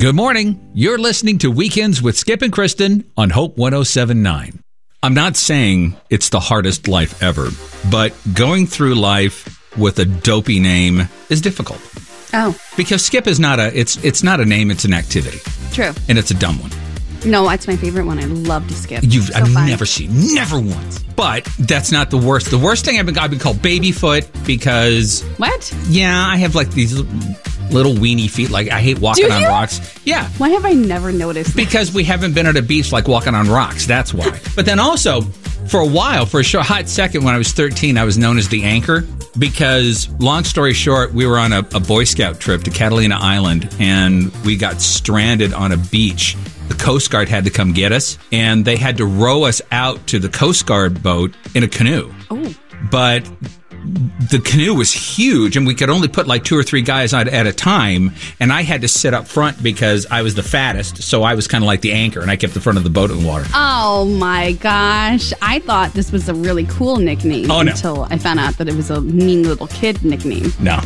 Good morning. You're listening to Weekends with Skip and Kristen on Hope 107.9. I'm not saying it's the hardest life ever, but going through life with a dopey name is difficult. Oh. Because Skip is not it's not a name, it's an activity. True. And it's a dumb one. No, that's my favorite one. I love to skip. I've never seen, never once. But that's not the worst. The worst thing I've been called babyfoot because... What? Yeah, I have like these little weenie feet. Like I hate walking on rocks. Yeah. Why have I never noticed that? Because we haven't been at a beach like walking on rocks. That's why. But then also, for a while, for a short hot second when I was 13, I was known as the anchor. Because, long story short, we were on a Boy Scout trip to Catalina Island, and we got stranded on a beach. The Coast Guard had to come get us, and they had to row us out to the Coast Guard boat in a canoe. Oh. But the canoe was huge, and we could only put like 2 or 3 guys on at a time, and I had to sit up front because I was the fattest, so I was kind of like the anchor, and I kept the front of the boat in the water. Oh, my gosh. I thought this was a really cool nickname until I found out that it was a mean little kid nickname. No.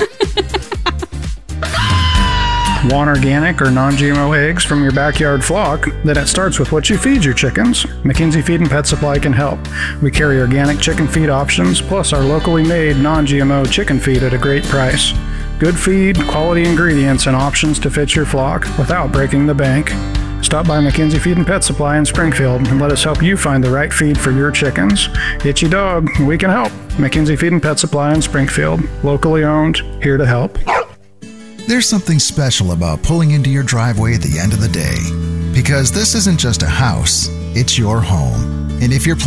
Want organic or non-GMO eggs from your backyard flock? Then it starts with what you feed your chickens. McKinsey Feed and Pet Supply can help. We carry organic chicken feed options, plus our locally made non-GMO chicken feed at a great price. Good feed, quality ingredients, and options to fit your flock without breaking the bank. Stop by McKinsey Feed and Pet Supply in Springfield and let us help you find the right feed for your chickens. Itchy dog, we can help. McKinsey Feed and Pet Supply in Springfield. Locally owned, here to help. There's something special about pulling into your driveway at the end of the day. Because this isn't just a house, it's your home. And if you're